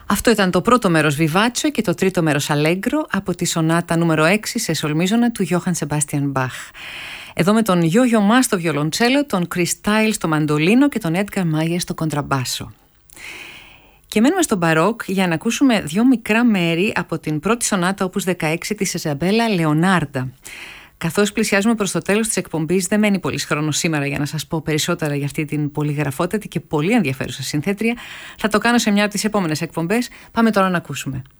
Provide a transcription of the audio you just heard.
Αυτό ήταν το πρώτο μέρος Vivace και το τρίτο μέρος Allegro από τη σονάτα νούμερο 6 σε σολμίζωνα του Johann Sebastian Bach. Εδώ με τον Yo-Yo Ma στο βιολοντσέλο, τον Chris Style στο μαντολίνο και τον Edgar Meyer στο κοντραμπάσο. Και μένουμε στον μπαρόκ για να ακούσουμε δύο μικρά μέρη από την πρώτη σονάτα Opus 16 της Ιζαμπέλα Λεωνάρντα. Καθώς πλησιάζουμε προς το τέλος της εκπομπής, δεν μένει πολύς χρόνος σήμερα για να σας πω περισσότερα για αυτή την πολυγραφότατη και πολύ ενδιαφέρουσα συνθέτρια. Θα το κάνω σε μια από τις επόμενες εκπομπές. Πάμε τώρα να ακούσουμε.